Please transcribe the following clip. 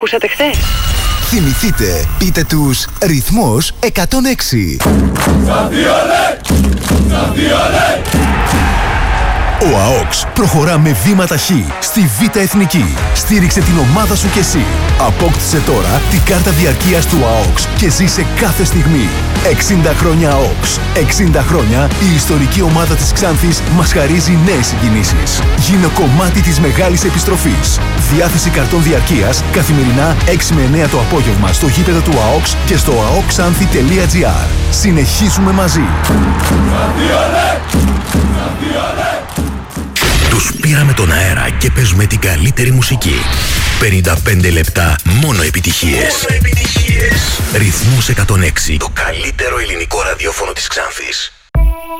Ακούσατε χθες? Θυμηθείτε, πείτε τους ρυθμός 106. Ο ΑΟΚΣ προχωρά με βήματα χ στη Β' Εθνική. Στήριξε την ομάδα σου κι εσύ. Απόκτησε τώρα την κάρτα διαρκείας του ΑΟΚΣ και ζήσε κάθε στιγμή. 60 χρόνια ΑΟΚΣ. 60 χρόνια η ιστορική ομάδα της Ξάνθης μας χαρίζει νέες συγκινήσεις. Γίνε κομμάτι της μεγάλης επιστροφής. Διάθεση καρτών διαρκείας καθημερινά 6 με 9 το απόγευμα στο γήπεδο του ΑΟΚΣ και στο aokxanthi.gr. Συνεχίζουμε μαζί. Τους πήραμε τον αέρα και παίζουμε την καλύτερη μουσική. 55 λεπτά μόνο επιτυχίες. Ρυθμός 106. Το καλύτερο ελληνικό ραδιόφωνο της Ξάνθης.